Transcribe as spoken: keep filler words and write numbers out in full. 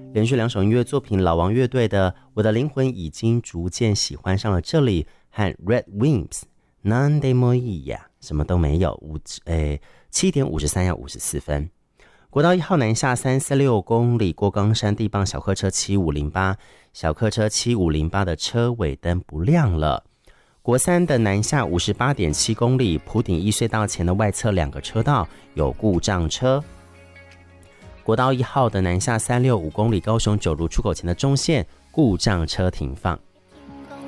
连续两首音乐作品，老王乐队的《我的灵魂已经逐渐喜欢上了这里》和 Red Wimps None de Moia 什么都没有，五诶七点五十三要五十四分。国道一号南下三四六公里，过冈山地磅小客车七五零八，小客车七五零八的车尾灯不亮了。国三的南下五十八点七公里，埔顶一隧道前的外侧两个车道有故障车。国道一号的南下三六五公里，高雄九如出口前的中线故障车停放。